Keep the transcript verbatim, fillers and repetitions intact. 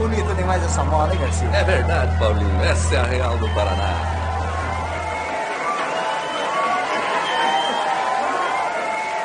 bonita demais essa moda, hein, Garcia? É verdade, Paulinho. Essa é a Real do Paraná.